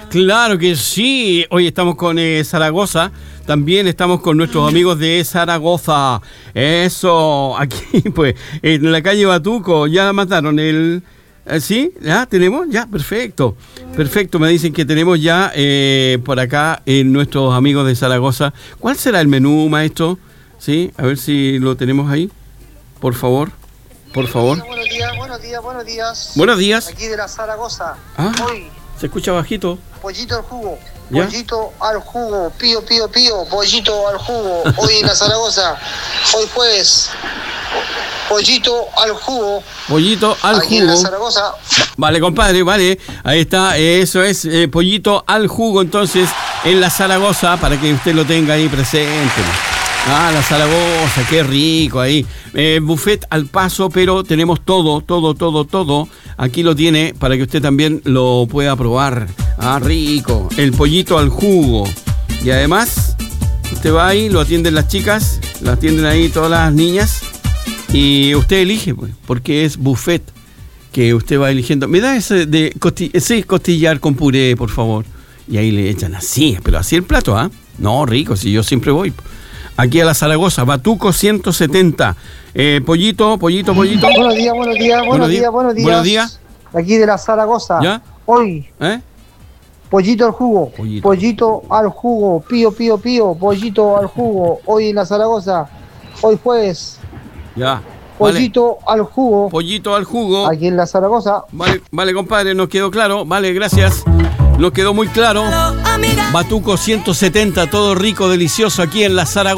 Claro que sí. Hoy estamos con Zaragoza. También estamos con nuestros amigos de Zaragoza. Eso, aquí pues, en la calle Batuco. Ya mataron el... ¿Sí? ¿Ya tenemos? Ya, perfecto. Perfecto, me dicen que tenemos ya por acá nuestros amigos de Zaragoza. ¿Cuál será el menú, maestro? ¿Sí? A ver si lo tenemos ahí. Por favor. Por favor. Buenos días. Buenos días. Aquí de la Zaragoza. Ah, Hoy, se escucha bajito. pollito al jugo. ¿Ya? Pollito al jugo. Pío, pollito al jugo. Hoy en la Zaragoza. Hoy jueves. Pollito al jugo. Pollito al Aquí en la jugo. Zaragoza. Vale, compadre, vale. Ahí está, eso es pollito al jugo, entonces, en la Zaragoza, para que usted lo tenga ahí presente. Ah, la Zaragoza, qué rico ahí. Buffet al paso, pero tenemos todo. Aquí lo tiene para que usted también lo pueda probar. Ah, rico. El pollito al jugo. Y además, usted va ahí, lo atienden las chicas, lo atienden ahí todas las niñas. Y usted elige, pues, porque es buffet que usted va eligiendo. ¿Me da ese de costillar con puré, por favor? Y ahí le echan así, pero así el plato, ¿ah? No, rico, si yo siempre voy. Aquí a la Zaragoza, Batuco 170. Pollito. Buenos días. Aquí de la Zaragoza. ¿Ya? Hoy, pollito al jugo. Pollito. Al jugo. Pío, pollito al jugo. Hoy en la Zaragoza. Hoy jueves. Ya. Pollito al jugo. Pollito al jugo. Aquí en la Zaragoza. Vale, compadre, nos quedó claro. Vale, gracias. Nos quedó muy claro. Batuco 170, todo rico, delicioso aquí en la Zaragoza.